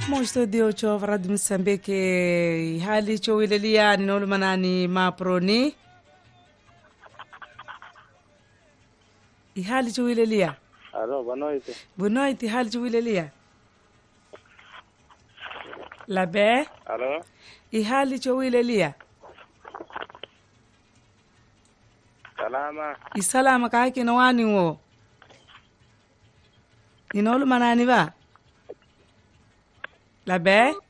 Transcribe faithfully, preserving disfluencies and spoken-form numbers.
Mo studio cho Vrad Msambeke hali cho wilelia ninolu manani maproni ihali cho wilelia. Alo, bonoite. Bonoite hali cho wilelia. Labe? Alo? Ihali cho wilelia. Salama. Isalama kake na wani wo. Ninolu manani ba? Labe?